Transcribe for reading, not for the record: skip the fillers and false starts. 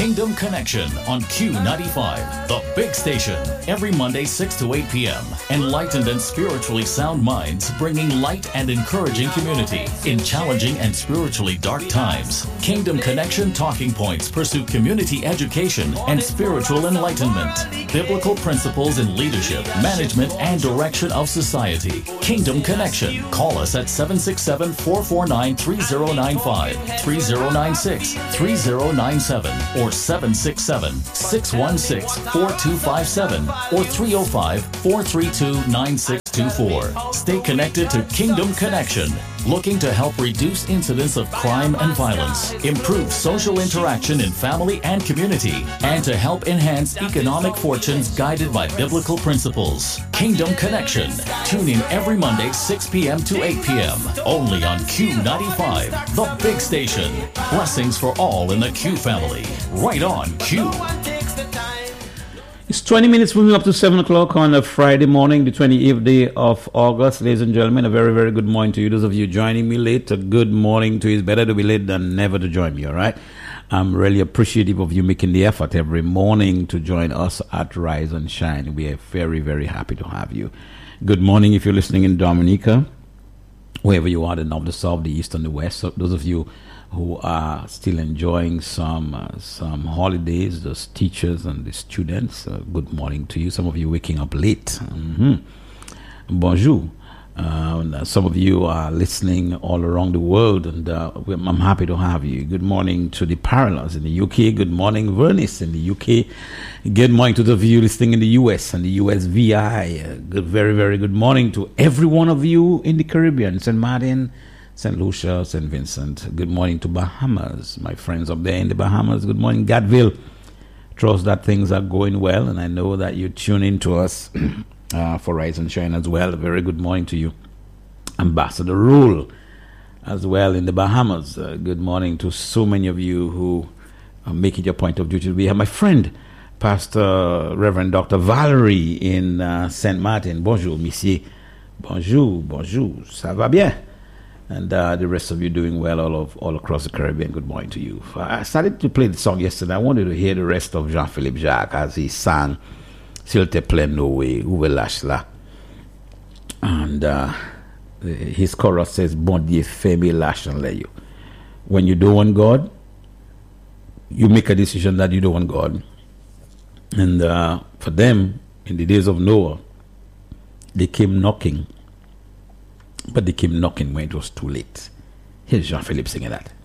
Kingdom Connection on Q95, the big station. Every Monday, 6 to 8 p.m. Enlightened and spiritually sound minds bringing light and encouraging community in challenging and spiritually dark times. Kingdom Connection talking points pursue community education and spiritual enlightenment. Biblical principles in leadership, management, and direction of society. Kingdom Connection. Call us at 767-449-3095, 3096, 3097, or 767-616-4257, or 305-432-9624. Stay connected to Kingdom Connection. Looking to help reduce incidents of crime and violence, improve social interaction in family and community, and to help enhance economic fortunes guided by biblical principles. Kingdom Connection. Tune in every Monday, 6 p.m. to 8 p.m. Only on Q95, the big station. Blessings for all in the Q family. Right on Q. It's 20 minutes moving up to 7 o'clock on a Friday morning, the 28th day of August. Ladies and gentlemen, a very, very good morning to you. Those of you joining me late, a good morning to you. It's better to be late than never to join me, all right? I'm really appreciative of you making the effort every morning to join us at Rise and Shine. We are very, very happy to have you. Good morning if you're listening in Dominica, wherever you are, the north, the south, the east, and the west. So those of you who are still enjoying some holidays, those teachers and the students, good morning to you. Some of you waking up late. Bonjour. Some of you are listening all around the world, and I'm happy to have you. Good morning to the Parallels in the UK. Good morning, Vernice in the UK. Good morning to those of you listening in the US and the USVI. Very, very good morning to every one of you in the Caribbean, St. Martin, St. Lucia, St. Vincent. Good morning to Bahamas, my friends up there in the Bahamas. Good morning, Gatville. Trust that things are going well, and I know that you tune in to us for Rise and Shine as well. A very good morning to you. Ambassador Rule as well in the Bahamas. Good morning to so many of you who make it your point of duty. We have my friend, Pastor Reverend Dr. Valerie in St. Martin. Bonjour, monsieur. Bonjour, bonjour. Ça va bien? And the rest of you doing well all across the Caribbean. Good morning to you. I started to play the song yesterday. I wanted to hear the rest of Jean-Philippe Jacques as he sang S'il te plaît, Noé, ouve lâche là. And his chorus says, Bon Dieu, fais me lâche and let you. When you don't want God, you make a decision that you don't want God. And for them, in the days of Noah, they came knocking. But they came knocking when it was too late. Here's Jean-Philippe singing that.